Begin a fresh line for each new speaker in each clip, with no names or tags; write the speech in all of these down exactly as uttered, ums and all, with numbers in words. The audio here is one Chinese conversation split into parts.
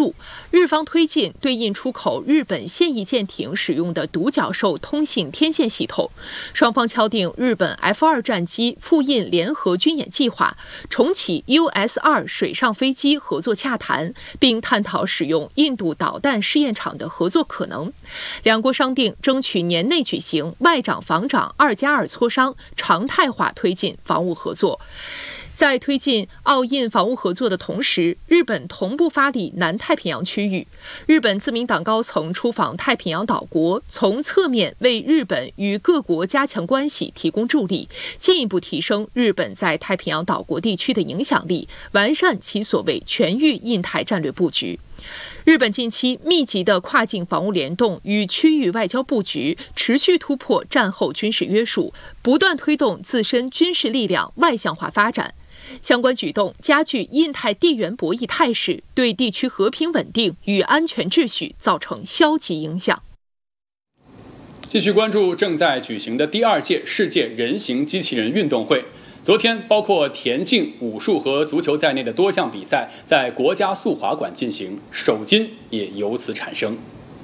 路。日方推进对印出口日本现役舰艇使用的独角兽通信天线系统，双方敲定日本 F 二 战机复印联合军演计划，重启 U S 二 水上飞机合作洽谈，并探讨使用印度导弹试验场的合作可能。两国商定争取年内举行外长防长二加二磋商，常态化推进防务合作。在推进澳印防务合作的同时，日本同步发力南太平洋区域。日本自民党高层出访太平洋岛国，从侧面为日本与各国加强关系提供助力，进一步提升日本在太平洋岛国地区的影响力，完善其所谓全域印太战略布局。日本近期密集的跨境防务联动与区域外交布局，持续突破战后军事约束，不断推动自身军事力量外向化发展。相关举动加剧印太地缘博弈态势，对地区和平稳定与安全秩序造成消极影响。
继续关注正在举行的第二届世界人形机器人运动会。昨天，包括田径、武术和足球在内的多项比赛在国家速滑馆进行，首金也由此产生。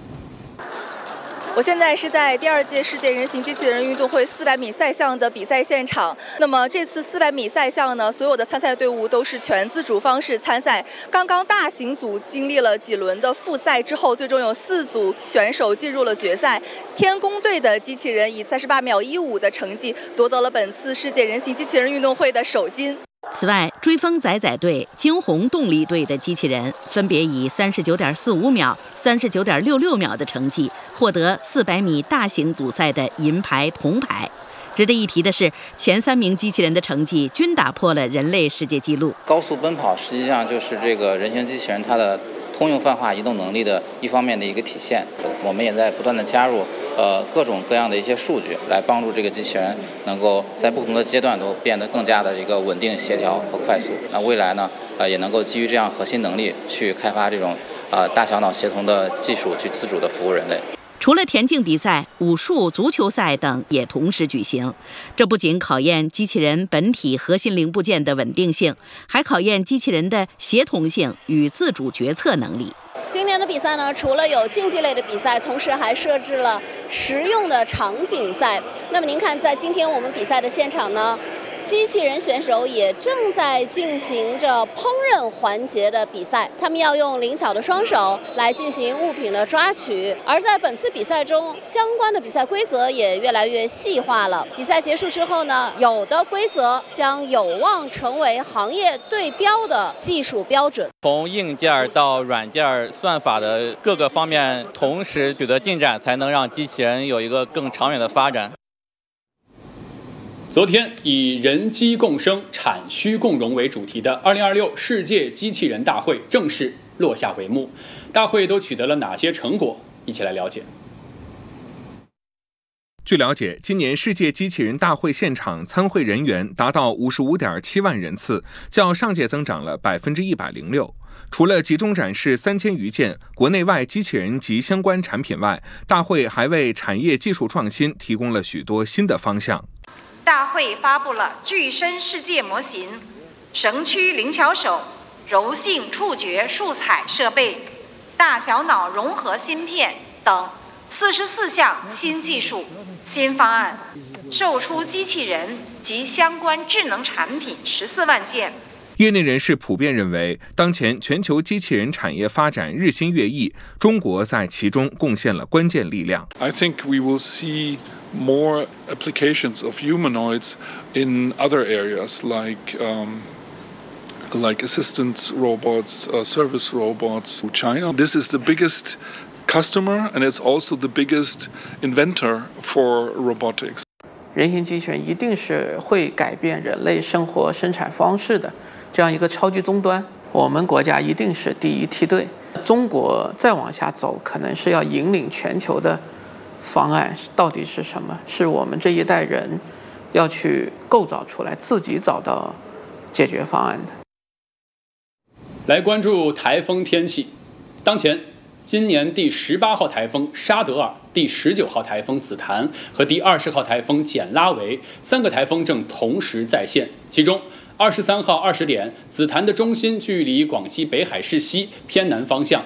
我现在是在第二届世界人形机器人运动会四百米赛项的比赛现场。那么这次四百米赛项呢，所有的参赛队伍都是全自主方式参赛。刚刚大型组经历了几轮的复赛之后，最终有四组选手进入了决赛。天宫队的机器人以三十八秒一五的成绩夺得了本次世界人形机器人运动会的首金。
此外，追风仔仔队、惊鸿动力队的机器人分别以三十九点四五秒、三十九点六六秒的成绩获得四百米大型组赛的银牌、铜牌。值得一提的是，前三名机器人的成绩均打破了人类世界纪录。
高速奔跑实际上就是这个人形机器人它的通用泛化移动能力的一方面的一个体现。我们也在不断的加入呃各种各样的一些数据，来帮助这个机器人能够在不同的阶段都变得更加的一个稳定、协调和快速。那未来呢，呃也能够基于这样核心能力去开发这种呃大小脑协同的技术，去自主的服务人类。
除了田径比赛、武术、足球赛等也同时举行，这不仅考验机器人本体核心零部件的稳定性，还考验机器人的协同性与自主决策能力。
今年的比赛呢，除了有竞技类的比赛，同时还设置了实用的场景赛。那么您看，在今天我们比赛的现场呢，机器人选手也正在进行着烹饪环节的比赛，他们要用灵巧的双手来进行物品的抓取。而在本次比赛中，相关的比赛规则也越来越细化了。比赛结束之后呢，有的规则将有望成为行业对标的技术标准。
从硬件到软件算法的各个方面同时取得进展，才能让机器人有一个更长远的发展。
昨天以人机共生、产需共荣为主题的二零二六世界机器人大会正式落下帷幕。大会都取得了哪些成果？一起来了解。
据了解，今年世界机器人大会现场参会人员达到五十五点七万人次，较上届增长了百分之一百零六。除了集中展示三千余件国内外机器人及相关产品外，大会还为产业技术创新提供了许多新的方向。
大会发布了具身世界模型、神躯灵巧手、柔性触觉数采设备、大小脑融合芯片等四十四项新技术、新方案，售出机器人及相关智能产品十四万件。
业内人士普遍认为，当前全球机器人产业发展日新月异，中国在其中贡献了关键力量。
I think we will see more applications of humanoids in other areas like um, like assistant robots, uh, service robots. China, this is the biggest customer and it's also the biggest inventor for robotics.
人形机器人一定是会改变人类生活生产方式的这样一个超级终端，我们国家一定是第一梯队。中国再往下走，可能是要引领全球的方案到底是什么？是我们这一代人要去构造出来，自己找到解决方案的。
来关注台风天气。当前，今年第十八号台风沙德尔、第十九号台风紫檀和第二十号台风简拉维三个台风正同时在线。其中，二十三号二十点，紫檀的中心距离广西北海市西偏南方向